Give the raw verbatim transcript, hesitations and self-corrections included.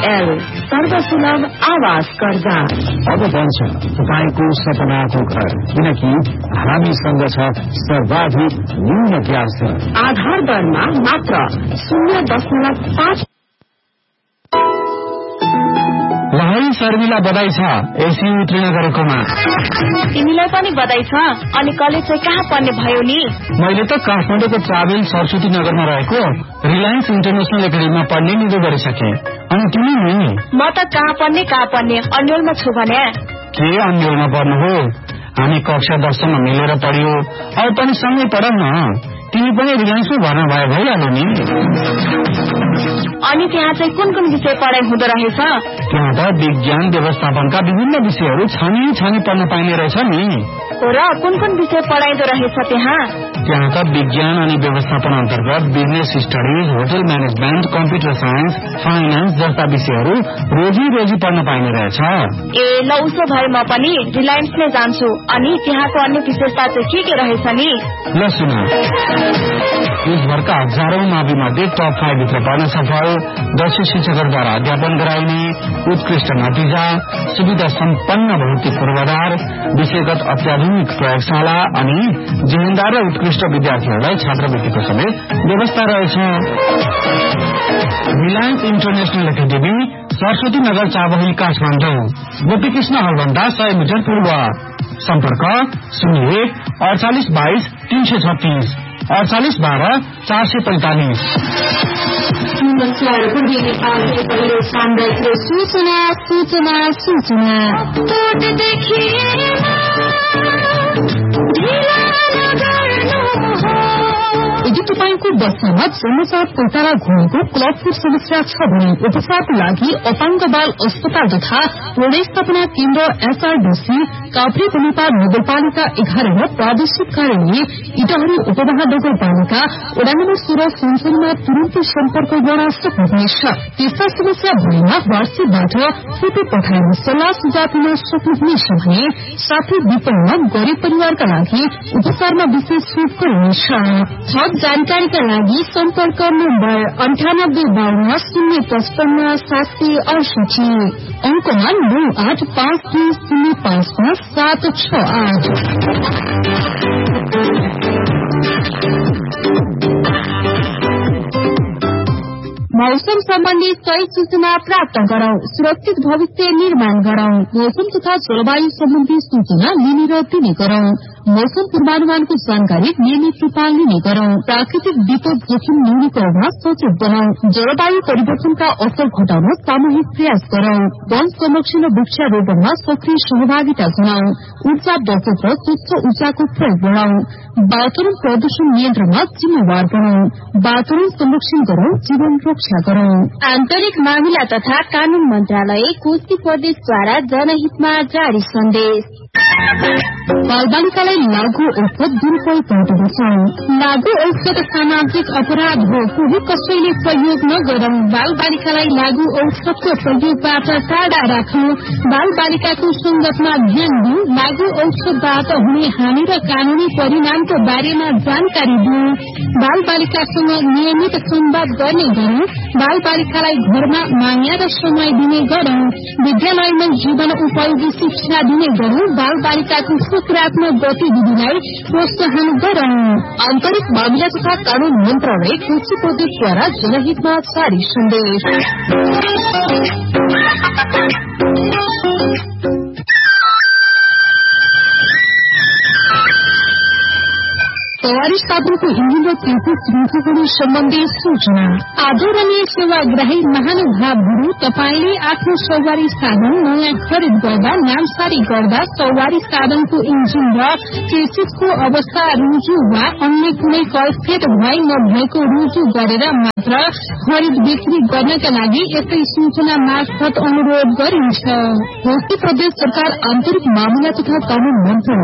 L सर्वसुलभ आवास कर्जा। अब बन्छ तपाईँको सपनाको घर, किनकि हामीसँग छ सर्वाधिक न्यून ब्याज दर। आधार दरमा मात्र शून्य दशमलव पाँच। लहरी शर्मिला बधाई छ एसी उत्तीर्ण गरेकोमा। तिमीलाई पनि बधाई छ। अनि कलेज चाहिँ कहाँ पढ्ने भयो नि? मैले त काठमाडौँको ट्राभेल सरस्वती नगरमा रहेको रिलायन्स इन्टरनेशनल एकाडेमीमा पढ्ने निधो गरिसके। अनि तिमी नि? म त कहाँ पढ्ने कहाँ पढ्ने अन्यलमा छु भने। के अन्यलमा पढ्नु हो? हामी कक्षा दससम्म मिलेर पढ्यो, अब पनि सँगै पढौँ न। तिमी पनि रिलायन्समा भर्ना भयो भइहाल्यो नि। अनि त्यहाँ चाहिँ कुन कुन विषय पढाइ हुँदो रहेछ? त्यहाँ त विज्ञान व्यवस्थापनका विभिन्न विषयहरू छानी छानी पढ्न पाइने रहेछ नि। र कुन कुन विषय पढाइदो रहेछ त्यहाँ? त्यहाँ त विज्ञान अनि व्यवस्थापन अन्तर्गत business studies, hotel management, computer science, finance जस्ता विषयहरू रोजी रोजी पढ्न पाइने रहेछ। ए ल उसो भए म पनि रिलायन्स नै जान्छु। अनि त्यहाँको अन्य विशेषता चाहिँ के के रहेछ नि? ल सुन, देशभरका हजारौं मावि मध्ये टप फाइभ भित्र पर्न सफल, दक्ष शिक्षकहरूद्वारा अध्यापन गराइने, उत्कृष्ट नतिजा, सुविधा सम्पन्न भौतिक पूर्वाधार, विषयगत अत्याधुनिक प्रयोगशाला अनि जिम्मेदार र उत्कृष्ट विद्यार्थीहरूलाई छात्रवृत्तिको समेत व्यवस्था रहेछ। Reliance international academy, Saraswati Nagar, Chabahil, Kathmandu. Gopikrishna हलभन्दा सय मिटर पूर्व। सम्पर्क शून्य एक अडचालिस बाइस तीन सय छत्तीस अडचालिस बाह्र चार सय पैंतालिस। नमस्कार, पूर्वी नेपालको पहिलो सामुदायिक सूचना सूचना सूचना यदि तपाईँको बस्सामा जन्मजात पैताला घुमेको क्लबफुट समस्या छ भने उपचारको लागि अपाङ्ग बाल अस्पताल तथा पुनर्स्थापना केन्द्र एसआरडीसी काभ्रे बनेपा नगरपालिका एघार र प्रादेशिक कार्यालय इटहरी उपमहानगरपालिका वडा नम्बर सोह्र सञ्चालनमा तुरन्तै सम्पर्क गर्न सक्नुहुनेछ। त्यस्ता समस्या भएमा वाट्सएपबाट फोटो पठाएर सल्लाह सुझाव दिन सक्नुहुनेछ भने साथै विपन्न गरिब परिवारका लागि उपचारमा विशेष छुट गरिनेछ। थप जानकारीका लागि सम्पर्क नम्बर अन्ठानब्बे बाह्र शून्य पचपन्न सात सय अडसठी अंकमा नौ आठ पाँच दुई शून्य पाँच पाँच सात छ आठ। मौसम सम्बन्धी सही सूचना प्राप्त गरौं, सुरक्षित भविष्य निर्माण गरौं। मौसम तथा जलवायु सम्बन्धी सूचना लिने र दिने गरौं। मौसम पूर्वानुमानको जानकारी नियमित रूपमा लिने गरौं। प्राकृतिक विपद जोखिम न्यूनीकरणमा सचेत बनाउँ। जलवायु परिवर्तनका असर घटाउन सामूहिक प्रयास गरौं। वन संरक्षण र वृक्षारोपणमा सक्रिय सहभागिता जनाउँ। ऊर्जा बचत र स्वच्छ ऊर्जाको प्रयोग बढ़ाउँ। वातावरण प्रदूषण नियन्त्रणमा जिम्मेवार बनाउँ। वातावरण संरक्षण गरौं, जीवन रक्षा गरौं। आन्तरिक मामिला तथा कानून मन्त्रालय कोशी प्रदेशद्वारा जनहितमा जारी सन्देश। बालबालिकालाई लागू औषध दुरूपयोग गर्दै बचाउँ। लागू औषध सामाजिक अपराध हो, कोही कसैले प्रयोग नगरौं। बाल बालिकालाई लागू औषधको प्रयोगबाट टाढा राखौं। बाल बालिकाको संगतमा ध्यान दिउँ। लागू औषधबाट हुने हानि र कानूनी परिणामको बारेमा जानकारी दिउँ। बाल बालिकासँग नियमित संवाद गर्ने गरौं। बाल बालिकालाई घरमा माया र समय दिने गरौं। विद्यालयमा जीवन उपयोगी शिक्षा दिने गरौं। बाल बालिकाको सकारात्मक गतिविधिलाई प्रोत्साहन गरौं। आन्तरिक मामिला तथा कानून मन्त्रालय कोशी प्रदेशद्वारा जनहितमा जारी सन्देश। सवारी साधनको इन्जिन र तेलको श्रृङ्खला सम्बन्धी सूचना। आदरणीय सेवाग्राही महानुभावहरू, तपाईले आफ्नो सवारी साधन नयाँ खरिद गर्दा, नामसारी गर्दा सवारी साधनको इन्जिन र चेसिसको अवस्था रुजु वा अन्य कुनै कलफेट भए नभएको रुजु गरेर मात्र खरिद बिक्री गर्नका लागि यसै सूचना मार्फत अनुरोध गरिन्छ। कोशी प्रदेश सरकार आन्तरिक मामिला तथा कानून मन्त्रालय